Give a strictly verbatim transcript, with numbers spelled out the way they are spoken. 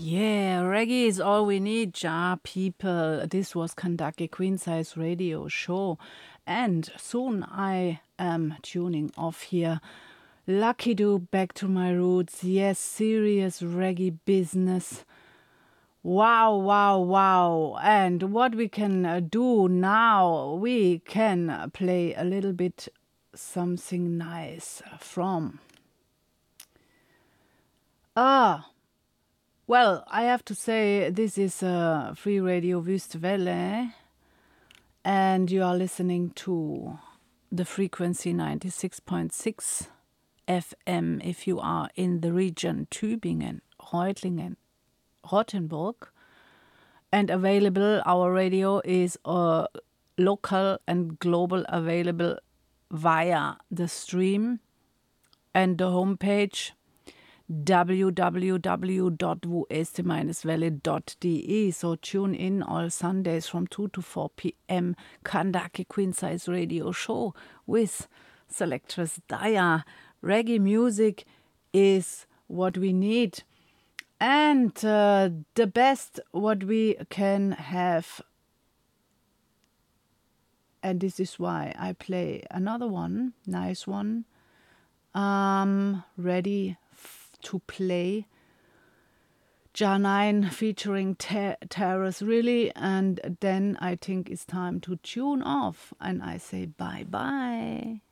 Yeah, reggae is all we need, ja, people. This was Kandake Queen Size Radio Show. And soon I am tuning off here. Lucky Do, back to my roots. Yes, serious reggae business. Wow, wow, wow. And what we can uh, do now, we can uh, play a little bit something nice from. Ah. Well, I have to say this is uh, Free Radio Wüstewelle, and you are listening to the frequency ninety-six point six F M if you are in the region Tübingen, Reutlingen, Rottenburg. And available, our radio is uh, local and global available via the stream and the homepage w w w dot wueste welle dot d e. So tune in all Sundays from two to four p.m. Kandake Queen Size Radio Show with Selectress Daya. Reggae music is what we need and uh, the best what we can have. And this is why I play another one, nice one, um, ready to play. Janine featuring Ter- Terrace, really. And then I think it's time to tune off. And I say bye-bye.